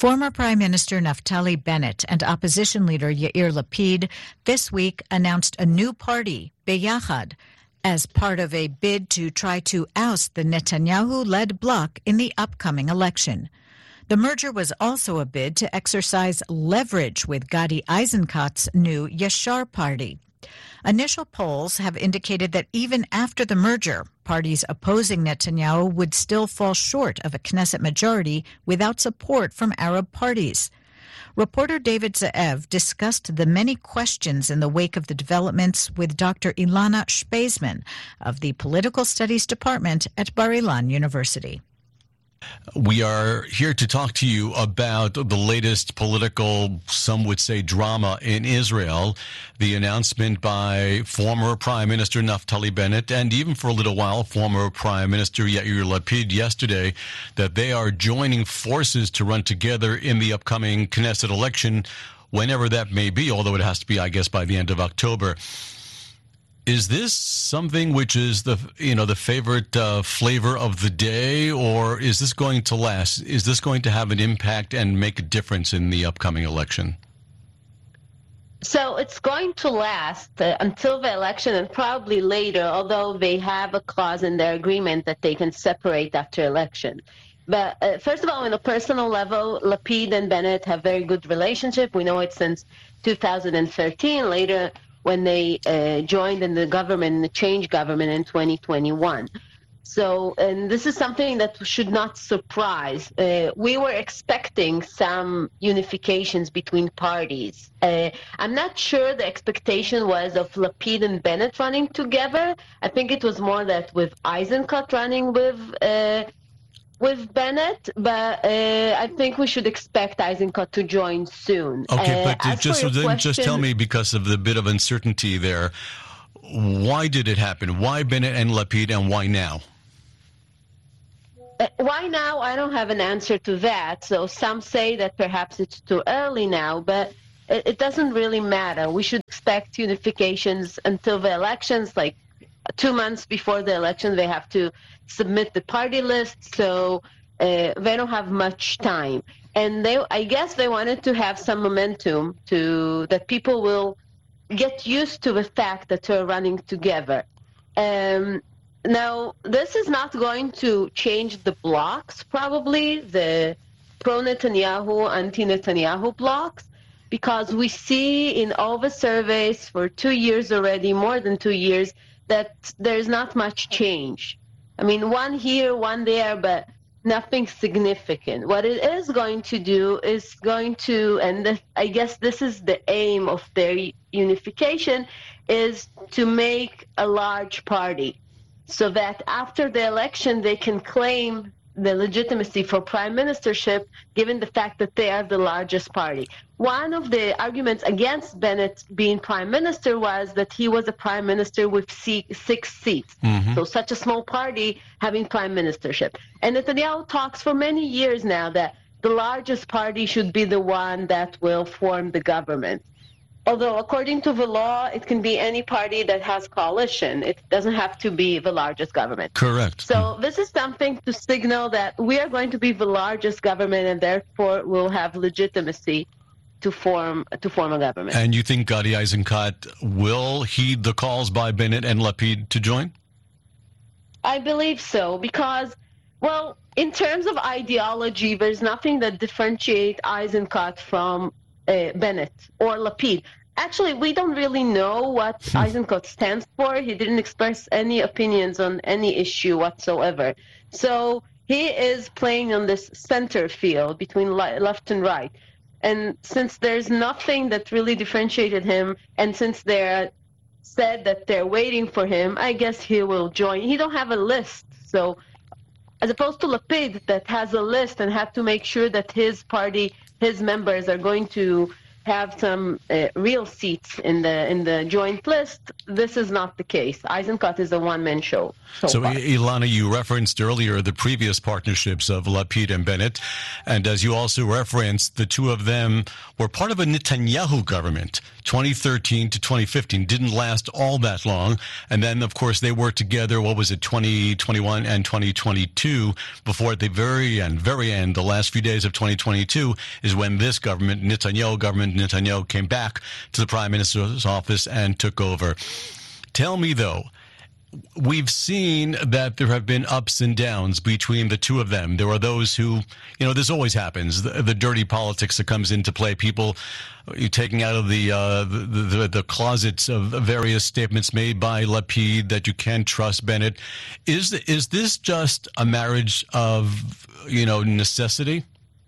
Former Prime Minister Naftali Bennett and opposition leader Yair Lapid this week announced a new party, Beyachad, as part of a bid to try to oust the Netanyahu-led bloc in the upcoming election. The merger was also a bid to exercise leverage with Gadi Eisenkot's new Yashar party. Initial polls have indicated that even after the merger, parties opposing Netanyahu would still fall short of a Knesset majority without support from Arab parties. Reporter David Ze'ev discussed the many questions in the wake of the developments with Dr. Ilana Speisman of the Political Studies Department at Bar-Ilan University. We are here to talk to you about the latest political, some would say, drama in Israel. The announcement by former Prime Minister Naftali Bennett and even for a little while former Prime Minister Yair Lapid yesterday that they are joining forces to run together in the upcoming Knesset election, whenever that may be, although it has to be, I guess, by the end of October. Is this something which is the favorite flavor of the day, or is this going to last? Is this going to have an impact and make a difference in the upcoming election? So it's going to last until the election and probably later, although they have a clause in their agreement that they can separate after election. But first of all, on a personal level, Lapid and Bennett have very good relationship. We know it since 2013. Later, when they joined in the government, the change government in 2021. So, and this is something that should not surprise. We were expecting some unifications between parties. I'm not sure the expectation was of Lapid and Bennett running together. I think it was more that with Eisenkot running with Bennett, but I think we should expect Eisenkot to join soon. Okay, but just tell me, because of the bit of uncertainty there, why did it happen? Why Bennett and Lapid, and why now? Why now? I don't have an answer to that. So some say that perhaps it's too early now, but it doesn't really matter. We should expect unifications until the elections, like 2 months before the election. They have to submit the party list, so they don't have much time. And I guess they wanted to have some momentum that people will get used to the fact that they're running together. Now, this is not going to change the blocks, probably, the pro-Netanyahu, anti-Netanyahu blocks, because we see in all the surveys for 2 years already, more than 2 years, that there's not much change. I mean, one here, one there, but nothing significant. What it is going to do is I guess this is the aim of their unification, is to make a large party so that after the election they can claim the legitimacy for prime ministership, given the fact that they are the largest party. One of the arguments against Bennett being prime minister was that he was a prime minister with 6 seats. Mm-hmm. So such a small party having prime ministership. And Netanyahu talks for many years now that the largest party should be the one that will form the government. Although according to the law, it can be any party that has coalition. It doesn't have to be the largest government. Correct. So this is something to signal that we are going to be the largest government, and therefore will have legitimacy to form a government. And you think Gadi Eisenkot will heed the calls by Bennett and Lapid to join? I believe so, because, well, in terms of ideology, there's nothing that differentiates Eisenkot from Bennett or Lapid. Actually, we don't really know what Eisenkot stands for. He didn't express any opinions on any issue whatsoever. So he is playing on this center field between left and right. And since there's nothing that really differentiated him, and since they're said that they're waiting for him, I guess he will join. He don't have a list. So as opposed to Lapid that has a list and have to make sure that his party, his members are going to have some real seats in the joint list. This is not the case. Eisenkot is a one-man show. So Ilana, you referenced earlier the previous partnerships of Lapid and Bennett, and as you also referenced, the two of them were part of a Netanyahu government, 2013 to 2015. Didn't last all that long, and then, of course, they worked together, 2021 and 2022, before at the very end, the last few days of 2022, is when this government, Netanyahu came back to the Prime Minister's office and took over. Tell me, though, we've seen that there have been ups and downs between the two of them. There are those who, this always happens, the dirty politics that comes into play, people taking out of the closets of various statements made by Lapid that you can't trust Bennett. Is this just a marriage of, necessity?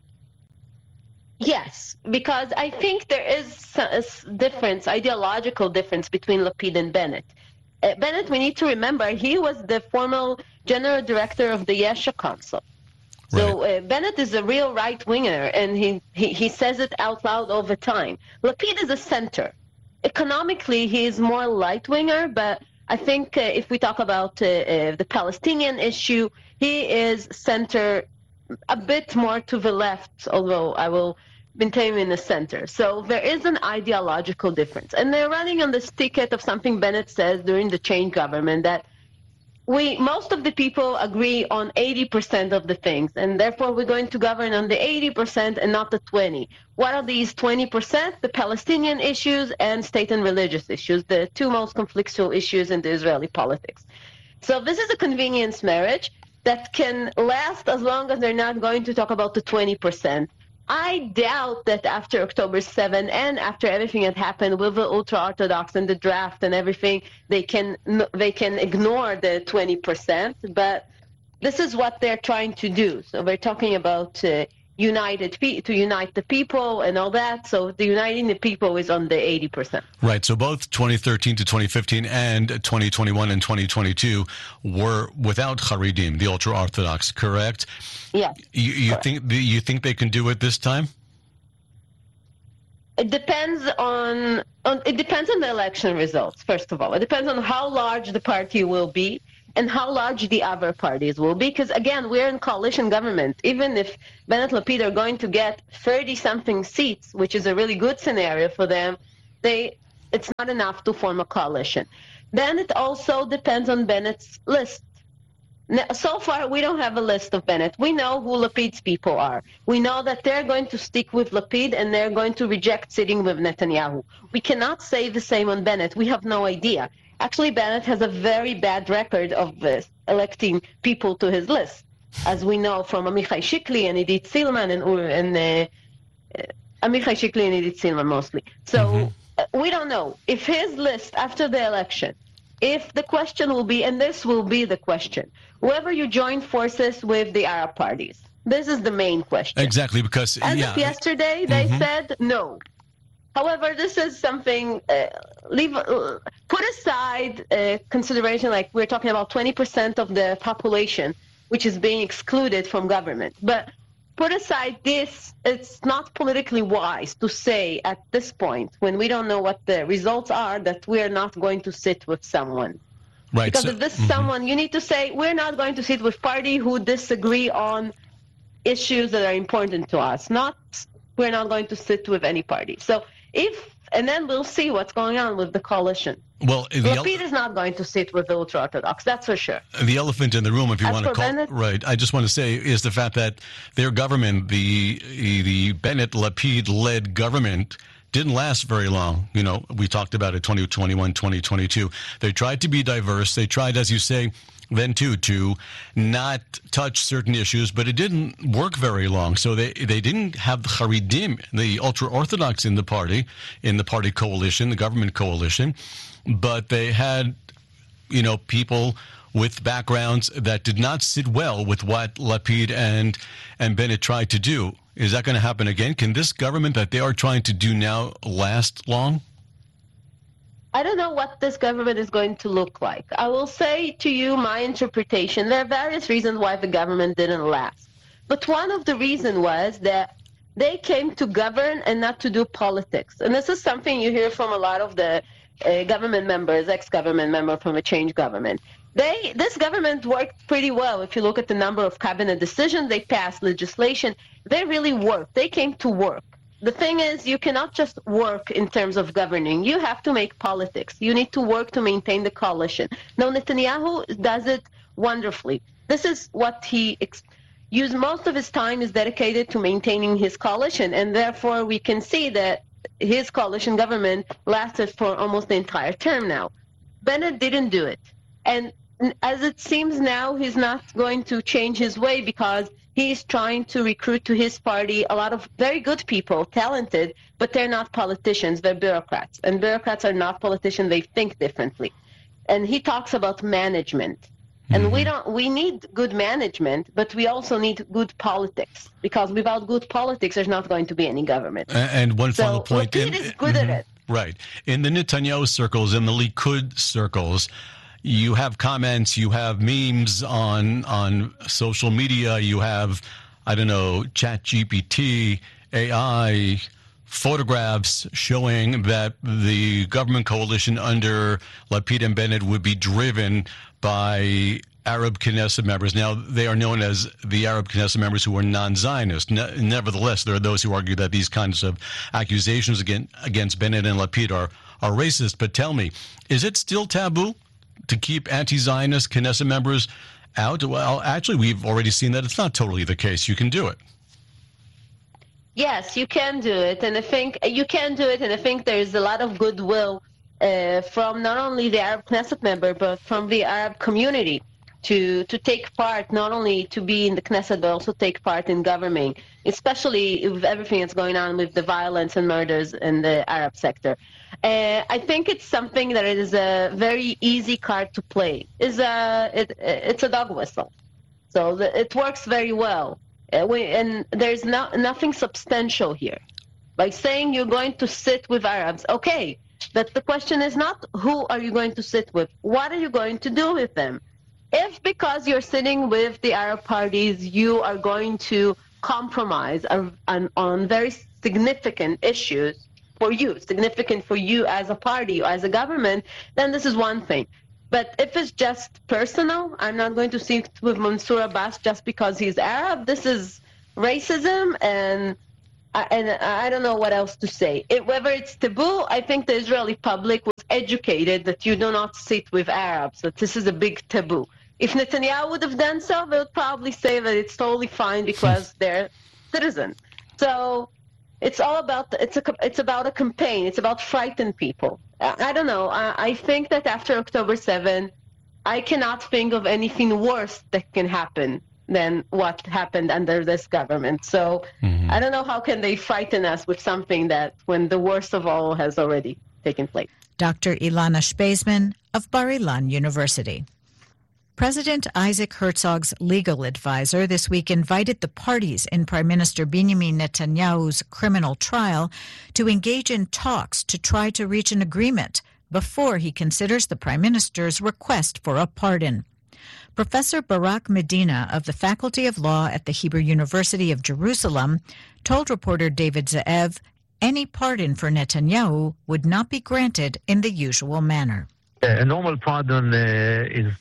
Yes, because I think there is a difference, ideological difference between Lapid and Bennett. Bennett, we need to remember, he was the former general director of the Yesha Council. So Bennett is a real right-winger, and he says it out loud all the time. Lapid is a center. Economically, he is more right-winger, but I think if we talk about the Palestinian issue, he is center a bit more to the left, although I will maintain him in the center. So there is an ideological difference. And they're running on this ticket of something Bennett says during the change government, that most of the people agree on 80% of the things, and therefore we're going to govern on the 80% and not the 20%. What are these 20%? The Palestinian issues and state and religious issues, the two most conflictual issues in the Israeli politics. So this is a convenience marriage that can last as long as they're not going to talk about the 20%. I doubt that after October 7 and after everything that happened with the ultra-Orthodox and the draft and everything, they can ignore the 20%. But this is what they're trying to do. So we're talking about to unite the people and all that. So the uniting the people is on the 80%. Right. So both 2013 to 2015 and 2021 and 2022 were without Haredim, the ultra-Orthodox, correct? Yeah. You think they can do it this time? It depends on the election results. First of all, it depends on how large the party will be and how large the other parties will be. Because again, we're in coalition government. Even if Bennett Lapid are going to get 30-something seats, which is a really good scenario for them, it's not enough to form a coalition. Then it also depends on Bennett's list. Now, so far, we don't have a list of Bennett. We know who Lapid's people are. We know that they're going to stick with Lapid and they're going to reject sitting with Netanyahu. We cannot say the same on Bennett. We have no idea. Actually, Bennett has a very bad record of electing people to his list, as we know from Amichai Shikli and Idit Silman and Amichai Shikli and Idit Silman mostly. So we don't know if his list after the election, if the question will be, and this will be the question, whether you join forces with the Arab parties. This is the main question. Exactly, because as of yesterday, they said no. However, this is something, put aside consideration, like we're talking about 20% of the population, which is being excluded from government. But put aside this, it's not politically wise to say at this point, when we don't know what the results are, that we're not going to sit with someone. Right. Because if this someone, you need to say, we're not going to sit with party who disagree on issues that are important to us. We're not going to sit with any party. So and then we'll see what's going on with the coalition. Well, Lapid is not going to sit with the ultra-Orthodox, that's for sure. The elephant in the room, if you want to call it, right, I just want to say, is the fact that their government, the Bennett-Lapid-led government, didn't last very long. We talked about it, 2021, 2022. They tried to be diverse. They tried, as you say, then to not touch certain issues, but it didn't work very long. So they didn't have the Haredim, the ultra-Orthodox in the party coalition, the government coalition, but they had, people with backgrounds that did not sit well with what Lapid and Bennett tried to do. Is that going to happen again? Can this government that they are trying to do now last long? I don't know what this government is going to look like. I will say to you my interpretation. There are various reasons why the government didn't last. But one of the reasons was that They came to govern and not to do politics. And this is something you hear from a lot of the government members, ex-government member from a change government. This government worked pretty well. If you look at the number of cabinet decisions, they passed legislation. They really worked. They came to work. The thing is, you cannot just work in terms of governing. You have to make politics. You need to work to maintain the coalition. Now, Netanyahu does it wonderfully. This is what he used most of his time is dedicated to maintaining his coalition, and therefore we can see that his coalition government lasted for almost the entire term now. Bennett didn't do it. And as it seems now, he's not going to change his way because he's trying to recruit to his party a lot of very good people, talented, but they're not politicians, they're bureaucrats. And bureaucrats are not politicians, they think differently. And he talks about management. And we need good management, but we also need good politics, because without good politics, there's not going to be any government. And one final point. Lapid is good at it. Right. In the Netanyahu circles, in the Likud circles, you have comments, you have memes on social media, you have, I don't know, ChatGPT, AI, photographs showing that the government coalition under Lapid and Bennett would be driven by Arab Knesset members. Now, they are known as the Arab Knesset members who are non-Zionist. Nevertheless, there are those who argue that these kinds of accusations against Bennett and Lapid are racist. But tell me, is it still taboo to keep anti-Zionist Knesset members out? Well, actually, we've already seen that it's not totally the case. You can do it. Yes, you can do it, and I think you can do it, and I think there's a lot of goodwill from not only the Arab Knesset member, but from the Arab community to take part, not only to be in the Knesset, but also take part in governing, especially with everything that's going on with the violence and murders in the Arab sector. I think it's something that it is a very easy card to play. It's a dog whistle, so it works very well. And there's nothing substantial here. By saying you're going to sit with Arabs, okay, but the question is not who are you going to sit with, what are you going to do with them? If because you're sitting with the Arab parties, you are going to compromise on very significant issues for you, significant for you as a party or as a government, then this is one thing. But if it's just personal, I'm not going to sit with Mansour Abbas just because he's Arab. This is racism, and I don't know what else to say. Whether it's taboo, I think the Israeli public was educated that you do not sit with Arabs, that this is a big taboo. If Netanyahu would have done so, they would probably say that it's totally fine because they're citizens. So it's all about it's about a campaign. It's about frightening people. I don't know. I think that after October 7, I cannot think of anything worse that can happen than what happened under this government. So I don't know how can they frighten us with something that when the worst of all has already taken place. Dr. Ilana Speisman of Bar-Ilan University. President Isaac Herzog's legal advisor this week invited the parties in Prime Minister Benjamin Netanyahu's criminal trial to engage in talks to try to reach an agreement before he considers the Prime Minister's request for a pardon. Professor Barak Medina of the Faculty of Law at the Hebrew University of Jerusalem told reporter David Ze'ev any pardon for Netanyahu would not be granted in the usual manner. A normal pardon is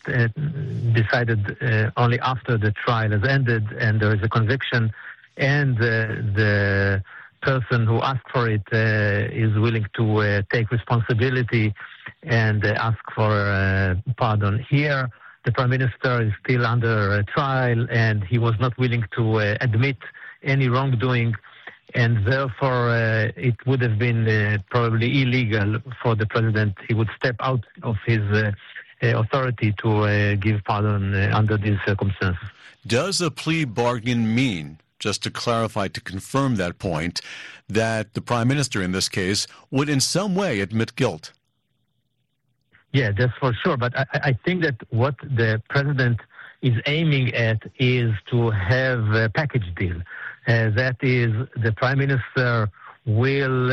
decided only after the trial has ended and there is a conviction, and the person who asked for it is willing to take responsibility and ask for pardon. Here, the Prime Minister is still under trial and he was not willing to admit any wrongdoing, and therefore it would have been probably illegal for the President. He would step out of his authority to give pardon under these circumstances. Does a plea bargain mean, just to clarify, to confirm that point, that the Prime Minister in this case would in some way admit guilt? Yeah, that's for sure. But I think that what the President is aiming at is to have a package deal. That is, the Prime Minister will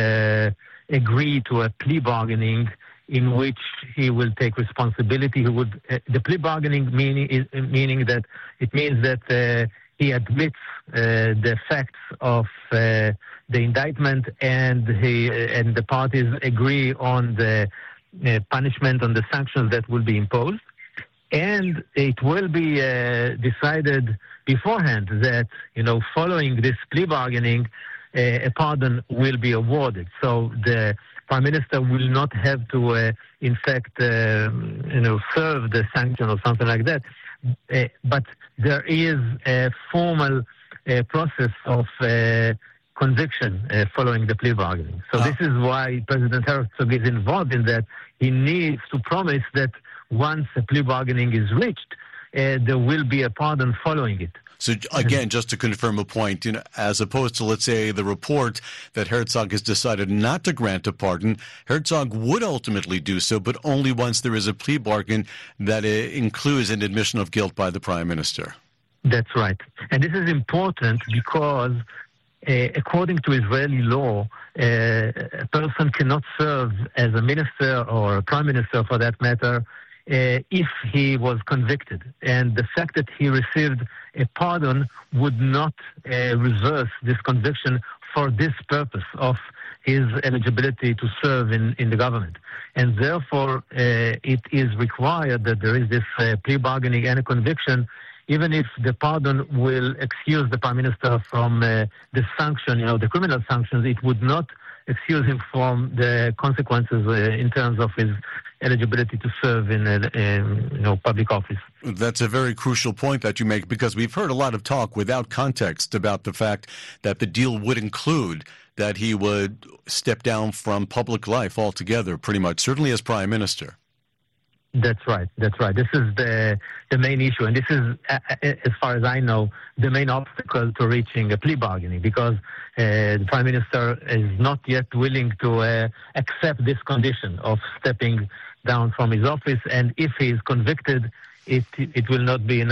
agree to a plea bargaining in which he will take responsibility. The plea bargaining meaning that it means that he admits the facts of the indictment, and the parties agree on the punishment, on the sanctions that will be imposed. And it will be decided beforehand that, following this plea bargaining, a pardon will be awarded. So the Prime Minister will not have to, in fact, serve the sanction or something like that. But there is a formal process of conviction following the plea bargaining. So this is why President Herzog is involved in that. He needs to promise that once a plea bargaining is reached, there will be a pardon following it. So again, just to confirm a point, as opposed to, let's say, the report that Herzog has decided not to grant a pardon, Herzog would ultimately do so, but only once there is a plea bargain that includes an admission of guilt by the Prime Minister. That's right. And this is important because according to Israeli law, a person cannot serve as a minister or a prime minister, for that matter, if he was convicted. And the fact that he received a pardon would not reverse this conviction for this purpose of his eligibility to serve in the government. And therefore, it is required that there is this plea bargaining and a conviction, even if the pardon will excuse the Prime Minister from the sanction, the criminal sanctions. It would not excuse him from the consequences in terms of his eligibility to serve in public office. That's a very crucial point that you make, because we've heard a lot of talk without context about the fact that the deal would include that he would step down from public life altogether, pretty much, certainly as Prime Minister. That's right. This is the main issue, and this is, as far as I know, the main obstacle to reaching a plea bargaining, because the Prime Minister is not yet willing to accept this condition of stepping down from his office, and if he is convicted, it will not be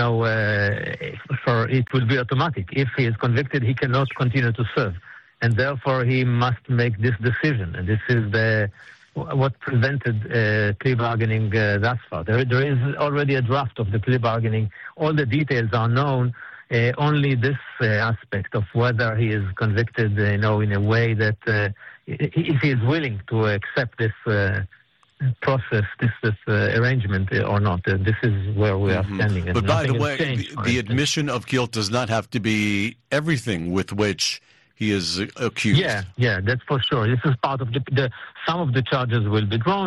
it will be automatic. If he is convicted, he cannot continue to serve, and therefore he must make this decision, and this is what prevented plea bargaining thus far. There is already a draft of the plea bargaining. All the details are known. Only this aspect of whether he is convicted, in a way that if he is willing to accept this process, this arrangement or not. This is where we are standing. And but by the way, the admission of guilt does not have to be everything with which he is accused. Yeah, that's for sure. This is part of some of the charges will be drawn.